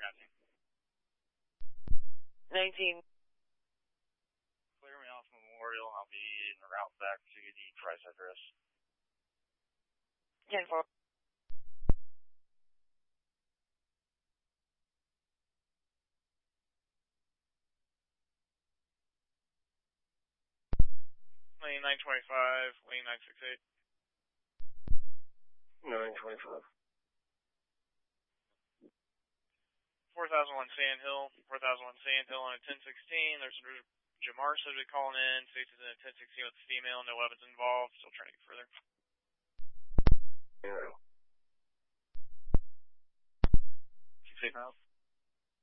19. Clear me off Memorial. I'll be en route back to the Price address. 10-4. Lane 925, lane 968. 925. 4001 Sand Hill, 4001 Sand Hill on a 1016. There's a Jamar subject calling in. States is in a 1016 with a female, no weapons involved. Still trying to get further. Yeah. 68 miles.